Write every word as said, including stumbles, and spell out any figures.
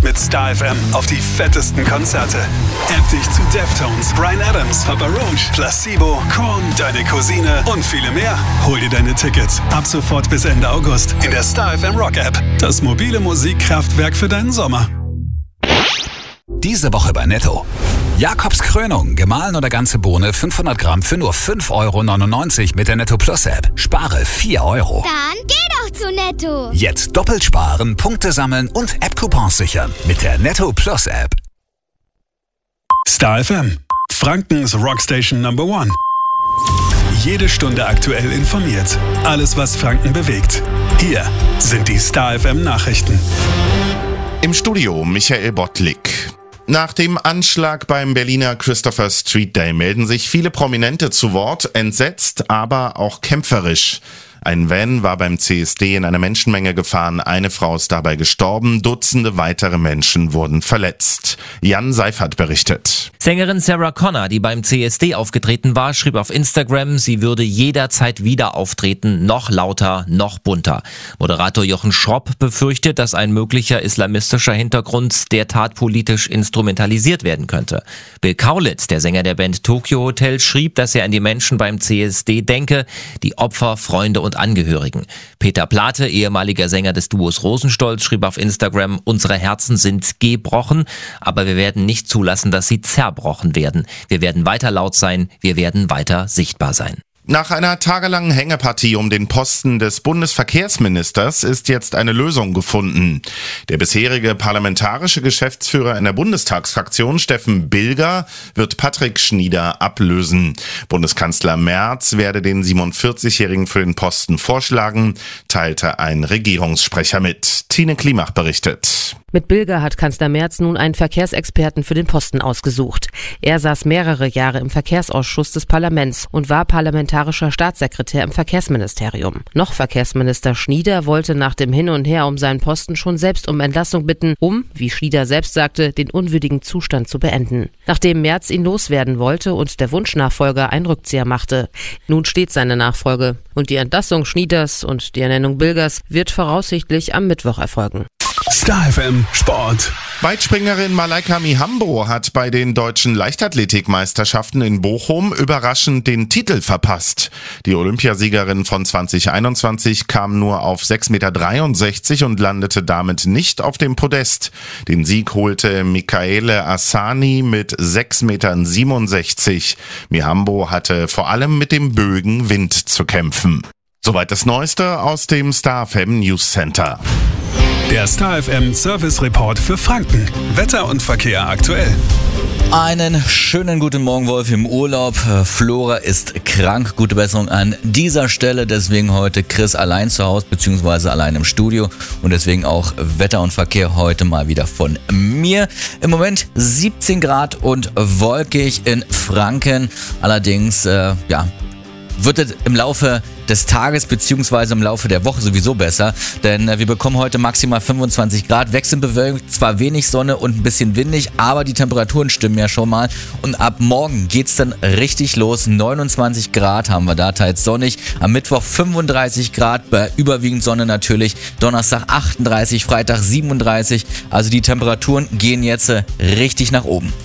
mit Star F M auf die fettesten Konzerte. App dich zu Deftones, Bryan Adams, Papa Roach, Placebo, Korn, Deine Cousine und viele mehr. Hol dir deine Tickets ab sofort bis Ende August in der Star F M Rock App. Das mobile Musikkraftwerk für deinen Sommer. Diese Woche bei Netto. Jakobs Krönung, gemahlen oder ganze Bohne, fünfhundert Gramm für nur fünf Euro neunundneunzig mit der Netto Plus App. Spare vier Euro. Dann geh doch zu Netto. Jetzt doppelt sparen, Punkte sammeln und App-Coupons sichern mit der Netto Plus App. Star F M, Frankens Rockstation Number One. Jede Stunde aktuell informiert. Alles, was Franken bewegt. Hier sind die Star F M Nachrichten. Im Studio Michael Bottlik. Nach dem Anschlag beim Berliner Christopher Street Day melden sich viele Prominente zu Wort, entsetzt, aber auch kämpferisch. Ein Van war beim C S D in einer Menschenmenge gefahren, eine Frau ist dabei gestorben, Dutzende weitere Menschen wurden verletzt. Jan Seifert berichtet. Sängerin Sarah Connor, die beim C S D aufgetreten war, schrieb auf Instagram, sie würde jederzeit wieder auftreten, noch lauter, noch bunter. Moderator Jochen Schropp befürchtet, dass ein möglicher islamistischer Hintergrund der Tat politisch instrumentalisiert werden könnte. Bill Kaulitz, der Sänger der Band Tokyo Hotel, schrieb, dass er an die Menschen beim C S D denke, die Opfer, Freunde und Angehörigen. Peter Plate, ehemaliger Sänger des Duos Rosenstolz, schrieb auf Instagram, unsere Herzen sind gebrochen, aber wir werden nicht zulassen, dass sie zerbrochen werden. Wir werden weiter laut sein, wir werden weiter sichtbar sein. Nach einer tagelangen Hängepartie um den Posten des Bundesverkehrsministers ist jetzt eine Lösung gefunden. Der bisherige parlamentarische Geschäftsführer in der Bundestagsfraktion, Steffen Bilger, wird Patrick Schnieder ablösen. Bundeskanzler Merz werde den siebenundvierzigjährigen für den Posten vorschlagen, teilte ein Regierungssprecher mit. Tine Klimach berichtet. Mit Bilger hat Kanzler Merz nun einen Verkehrsexperten für den Posten ausgesucht. Er saß mehrere Jahre im Verkehrsausschuss des Parlaments und war parlamentarischer Staatssekretär im Verkehrsministerium. Noch Verkehrsminister Schnieder wollte nach dem Hin und Her um seinen Posten schon selbst um Entlassung bitten, um, wie Schnieder selbst sagte, den unwürdigen Zustand zu beenden. Nachdem Merz ihn loswerden wollte und der Wunschnachfolger einen Rückzieher machte. Nun steht seine Nachfolge. Und die Entlassung Schnieders und die Ernennung Bilgers wird voraussichtlich am Mittwoch erfolgen. Star F M Sport. Weitspringerin Malaika Mihambo hat bei den deutschen Leichtathletikmeisterschaften in Bochum überraschend den Titel verpasst. Die Olympiasiegerin von zwanzig einundzwanzig kam nur auf sechs Komma dreiundsechzig Meter und landete damit nicht auf dem Podest. Den Sieg holte Michaele Asani mit sechs Komma siebenundsechzig Meter. Mihambo hatte vor allem mit dem Bögen Wind zu kämpfen. Soweit das Neueste aus dem Star F M News Center. Der Star F M Service Report für Franken. Wetter und Verkehr aktuell. Einen schönen guten Morgen, Wolf, im Urlaub. Flora ist krank. Gute Besserung an dieser Stelle. Deswegen heute Chris allein zu Hause, beziehungsweise allein im Studio. Und deswegen auch Wetter und Verkehr heute mal wieder von mir. Im Moment siebzehn Grad und wolkig in Franken. Allerdings, äh, ja, wird es im Laufe des Tages bzw. im Laufe der Woche sowieso besser, denn wir bekommen heute maximal fünfundzwanzig Grad, wechselnd bewölkt, zwar wenig Sonne und ein bisschen windig, aber die Temperaturen stimmen ja schon mal und ab morgen geht's dann richtig los, neunundzwanzig Grad haben wir da, teils sonnig, am Mittwoch fünfunddreißig Grad, bei überwiegend Sonne natürlich, Donnerstag achtunddreißig, Freitag siebenunddreißig, also die Temperaturen gehen jetzt richtig nach oben.